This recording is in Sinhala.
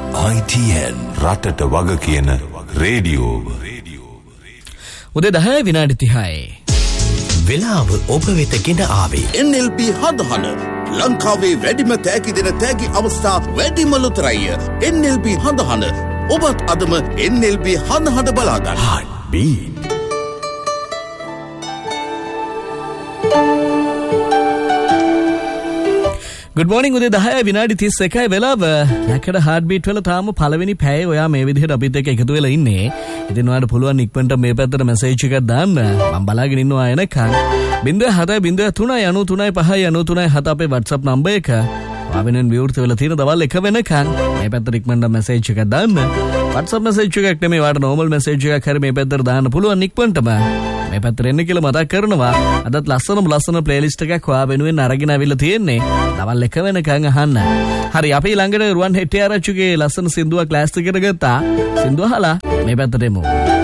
ITN රටට වග කියන රේඩියෝව. උදේ 10:30 වෙලාව ඔබ වෙත ගෙන ආවේ NLB හඳහන ලංකාවේ වැඩිම තෑගි දෙන තෑගි අවස්ථා වැඩිම ලොතරැය. NLB හඳහන ඔබත් අදම NLB හඳහන බලාගන්න. Heartbeat. Good morning උදේ 10:31 වෙලාව. නැකඩ heartbeat වල තාම පළවෙනි පැය ඔයා මේ විදිහට අපිත් එක්ක එකතු වෙලා ඉන්නේ. ඉතින් ඔයාලට පුළුවන් ඉක්මනට මේ පැත්තට මැසේජ් එකක් දාන්න. මම බලාගෙන ඉන්නවා එනකන් 0703935993 අපේ WhatsApp නම්බර් එක. ආවෙනෙන් විවෘත වෙලා තියෙන දවල් 1 වෙනකන් මේ පැත්තට ඉක්මනට මැසේජ් එකක් දාන්න. WhatsApp මැසේජ් එකක් නෙමෙයි වාට normal මැසේජ් එකක් හරි මේ පැත්තට දාන්න පුළුවන් ඉක්මනටම. මේ පැත්තට එන්න කියලා මතක් කරනවා. අදත් ලස්සන ප්ලේලිස්ට් එකක් ඔයා වෙනුවෙන් අරගෙන ආවිල්ලා තියෙන්නේ. දවල් 1 වෙනකන් අහන්න. හරි අපි ළඟට රුවන් හෙට්ටිආරච්චිගේ ලස්සන සින්දුවක් ක්ලාස් එකකට ගත්තා. සින්දුව අහලා මේ පැත්තට එමු.